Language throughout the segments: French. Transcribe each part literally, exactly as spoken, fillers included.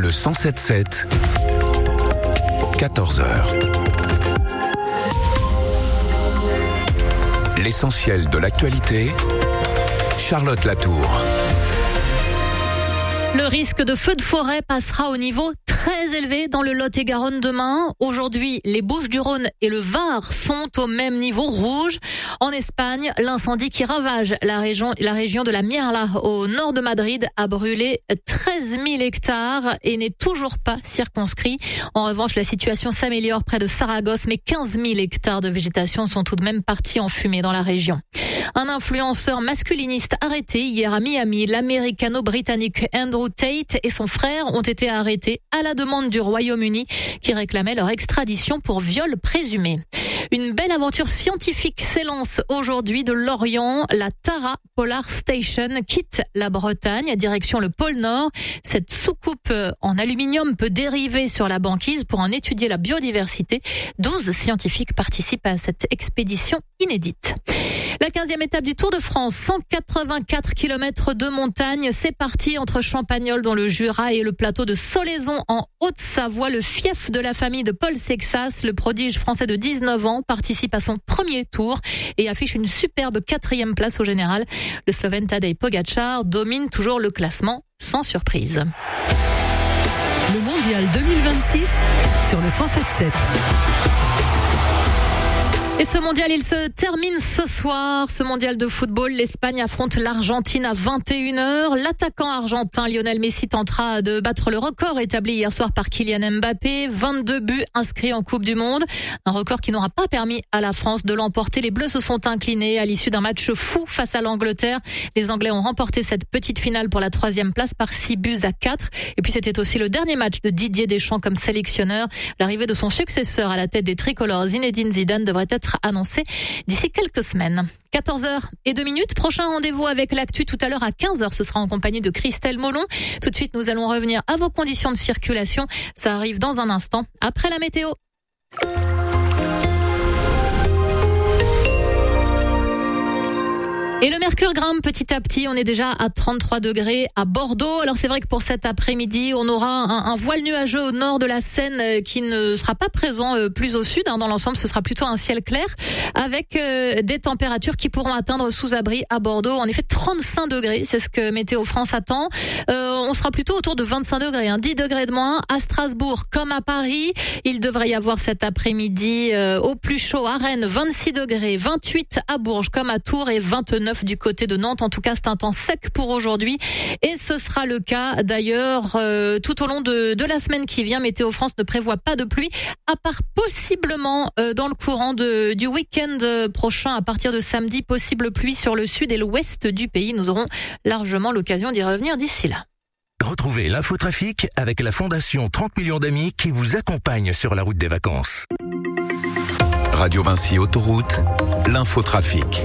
Le cent sept sept, quatorze heures. L'essentiel de l'actualité, Charlotte Latour. Le risque de feu de forêt passera au niveau très élevé dans le Lot-et-Garonne demain. Aujourd'hui, les Bouches-du-Rhône et le Var sont au même niveau rouge. En Espagne, l'incendie qui ravage la région, la région de la Mierla au nord de Madrid a brûlé treize mille hectares et n'est toujours pas circonscrit. En revanche, la situation s'améliore près de Saragosse, mais quinze mille hectares de végétation sont tout de même partis en fumée dans la région. Un influenceur masculiniste arrêté hier à Miami, l'américano-britannique Andrew Tate et son frère ont été arrêtés à la demande du Royaume-Uni qui réclamait leur extradition pour viol présumé. Une belle aventure scientifique s'élance aujourd'hui de l'Orient. La Tara Polar Station quitte la Bretagne, direction le pôle Nord. Cette soucoupe en aluminium peut dériver sur la banquise pour en étudier la biodiversité. douze scientifiques participent à cette expédition inédite. La quinzième étape du Tour de France, cent quatre-vingt-quatre kilomètres de montagne. C'est parti entre Champagnole dans le Jura et le plateau de Solaison en Haute-Savoie. Le fief de la famille de Paul Sexas, le prodige français de dix-neuf ans, participe à son premier tour et affiche une superbe quatrième place au général. Le Slovène Tadej Pogačar domine toujours le classement sans surprise. Le mondial deux mille vingt-six sur le cent sept sept. Et ce mondial, il se termine ce soir. Ce mondial de football, l'Espagne affronte l'Argentine à vingt et une heures. L'attaquant argentin Lionel Messi tentera de battre le record établi hier soir par Kylian Mbappé. vingt-deux buts inscrits en Coupe du Monde. Un record qui n'aura pas permis à la France de l'emporter. Les Bleus se sont inclinés à l'issue d'un match fou face à l'Angleterre. Les Anglais ont remporté cette petite finale pour la troisième place par six buts à quatre. Et puis c'était aussi le dernier match de Didier Deschamps comme sélectionneur. L'arrivée de son successeur à la tête des tricolores, Zinedine Zidane, devrait être annoncé d'ici quelques semaines. quatorze heures et deux minutes. Prochain rendez-vous avec l'actu tout à l'heure à quinze heures. Ce sera en compagnie de Christelle Molon. Tout de suite, nous allons revenir à vos conditions de circulation. Ça arrive dans un instant après la météo. Et le mercure grimpe petit à petit, on est déjà à trente-trois degrés à Bordeaux. Alors c'est vrai que pour cet après-midi, on aura un, un voile nuageux au nord de la Seine qui ne sera pas présent plus au sud. Dans l'ensemble, ce sera plutôt un ciel clair avec des températures qui pourront atteindre sous abri à Bordeaux. En effet, trente-cinq degrés, c'est ce que Météo France attend. Euh, on sera plutôt autour de vingt-cinq degrés, hein, dix degrés de moins à Strasbourg comme à Paris. Il devrait y avoir cet après-midi euh, au plus chaud à Rennes, vingt-six degrés, vingt-huit à Bourges comme à Tours et vingt-neuf du côté de Nantes. En tout cas, c'est un temps sec pour aujourd'hui et ce sera le cas d'ailleurs euh, tout au long de, de la semaine qui vient. Météo France ne prévoit pas de pluie à part possiblement euh, dans le courant de, du week-end prochain à partir de samedi, possible pluie sur le sud et l'ouest du pays. Nous aurons largement l'occasion d'y revenir d'ici là. Retrouvez l'infotrafic avec la Fondation trente millions d'amis qui vous accompagne sur la route des vacances. Radio Vinci Autoroute, l'infotrafic.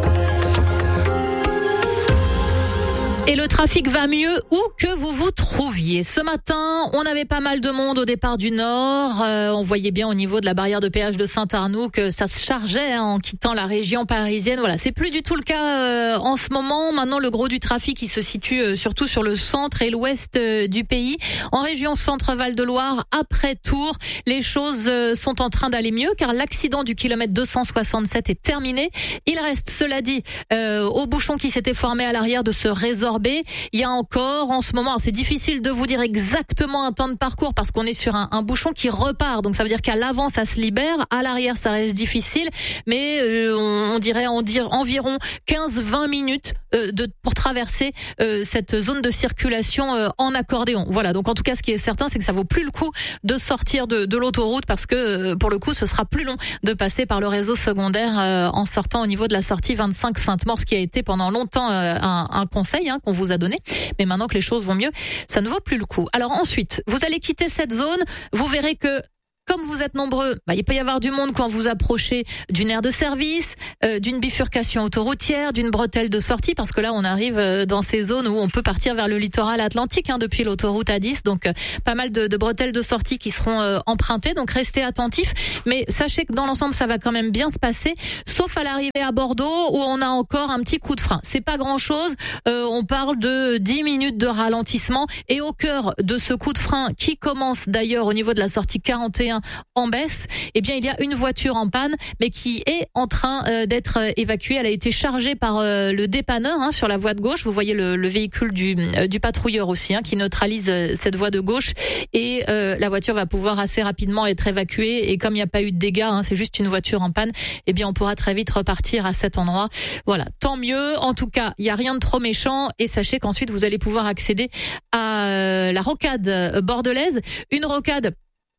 Et le trafic va mieux où que vous vous trouviez. Ce matin, on avait pas mal de monde au départ du nord. Euh, on voyait bien au niveau de la barrière de péage de Saint-Arnoux que ça se chargeait hein, en quittant la région parisienne. Voilà, c'est plus du tout le cas euh, en ce moment. Maintenant, le gros du trafic, il se situe euh, surtout sur le centre et l'ouest euh, du pays. En région Centre-Val de Loire, après Tours, les choses euh, sont en train d'aller mieux car l'accident du kilomètre deux cent soixante-sept est terminé. Il reste, cela dit, euh, au bouchon qui s'était formé à l'arrière de ce résorber. Il y a encore en ce moment, c'est difficile de vous dire exactement un temps de parcours parce qu'on est sur un, un bouchon qui repart. Donc ça veut dire qu'à l'avant ça se libère, à l'arrière ça reste difficile, mais euh, on, on dirait en dire environ quinze à vingt minutes euh, de, pour traverser euh, cette zone de circulation euh, en accordéon. Voilà, donc en tout cas ce qui est certain c'est que ça vaut plus le coup de sortir de, de l'autoroute parce que euh, pour le coup ce sera plus long de passer par le réseau secondaire euh, en sortant au niveau de la sortie vingt-cinq Sainte-Maure, ce qui a été pendant longtemps euh, un, un conseil hein, qu'on vous a donné, mais maintenant que les choses vont mieux, ça ne vaut plus le coup. Alors ensuite, vous allez quitter cette zone, vous verrez que Comme vous êtes nombreux, bah, il peut y avoir du monde quand vous approchez d'une aire de service, euh, d'une bifurcation autoroutière, d'une bretelle de sortie, parce que là on arrive euh, dans ces zones où on peut partir vers le littoral atlantique hein, depuis l'autoroute A dix, donc euh, pas mal de, de bretelles de sortie qui seront euh, empruntées, donc restez attentifs. Mais sachez que dans l'ensemble ça va quand même bien se passer, sauf à l'arrivée à Bordeaux où on a encore un petit coup de frein. C'est pas grand chose, euh, on parle de dix minutes de ralentissement, et au cœur de ce coup de frein qui commence d'ailleurs au niveau de la sortie quarante et un en baisse, eh bien il y a une voiture en panne mais qui est en train euh, d'être évacuée. Elle a été chargée par euh, le dépanneur hein, sur la voie de gauche. Vous voyez le, le véhicule du, euh, du patrouilleur aussi hein, qui neutralise euh, cette voie de gauche, et euh, la voiture va pouvoir assez rapidement être évacuée, et comme il n'y a pas eu de dégâts, hein, c'est juste une voiture en panne, eh bien on pourra très vite repartir à cet endroit. Voilà, tant mieux. En tout cas, il n'y a rien de trop méchant, et sachez qu'ensuite vous allez pouvoir accéder à euh, la rocade bordelaise, une rocade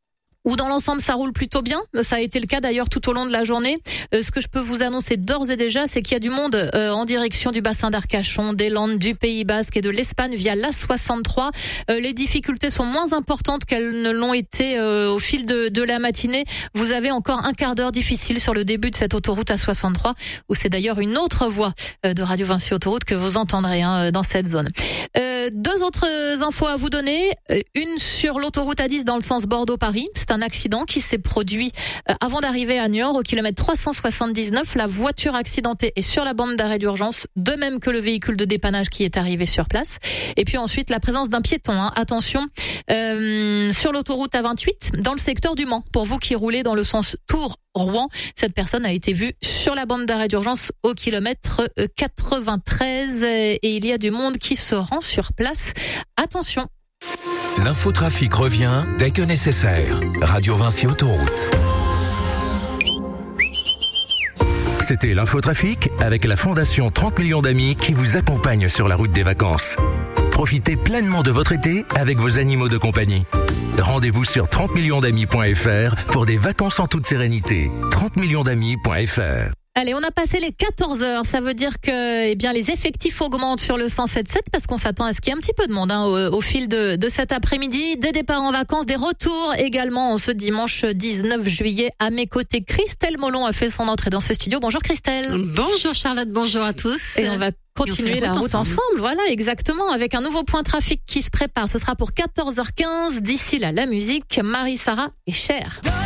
où dans l'ensemble ça roule plutôt bien. Ça a été le cas d'ailleurs tout au long de la journée. Euh, ce que je peux vous annoncer d'ores et déjà, c'est qu'il y a du monde euh, en direction du bassin d'Arcachon, des Landes, du Pays Basque et de l'Espagne via l'A soixante-trois. Euh, les difficultés sont moins importantes qu'elles ne l'ont été euh, au fil de, de la matinée. Vous avez encore un quart d'heure difficile sur le début de cette autoroute A soixante-trois, où c'est d'ailleurs une autre voix euh, de Radio Vinci Autoroute que vous entendrez hein, dans cette zone. Euh, deux autres infos à vous donner. Euh, une sur l'autoroute A dix dans le sens Bordeaux-Paris. C'est un accident qui s'est produit euh, avant d'arriver à Niort au kilomètre trois cent soixante-dix-neuf. La voiture accidentée est sur la bande d'arrêt d'urgence, de même que le véhicule de dépannage qui est arrivé sur place. Et puis ensuite la présence d'un piéton. Hein. Attention, euh, sur l'autoroute A vingt-huit dans le secteur du Mans. Pour vous qui roulez dans le sens Tours-Rouen, cette personne a été vue sur la bande d'arrêt d'urgence au kilomètre quatre-vingt-treize, et il y a du monde qui se rend sur place. Attention. L'infotrafic revient dès que nécessaire. Radio Vinci Autoroute. C'était l'infotrafic avec la Fondation trente millions d'amis qui vous accompagne sur la route des vacances. Profitez pleinement de votre été avec vos animaux de compagnie. Rendez-vous sur trente millions d'amis point f r pour des vacances en toute sérénité. trente millions d'amis point f r. Allez, on a passé les quatorze heures. Ça veut dire que, eh bien, les effectifs augmentent sur le cent sept sept parce qu'on s'attend à ce qu'il y ait un petit peu de monde hein, au, au fil de, de cet après-midi. Des départs en vacances, des retours également ce dimanche dix-neuf juillet. À mes côtés, Christelle Molon a fait son entrée dans ce studio. Bonjour Christelle. Bonjour Charlotte, bonjour à tous. Et on va continuer la route ensemble. ensemble. Voilà, exactement, avec un nouveau point trafic qui se prépare. Ce sera pour quatorze heures quinze. D'ici là, la musique, Marie-Sara et Cher.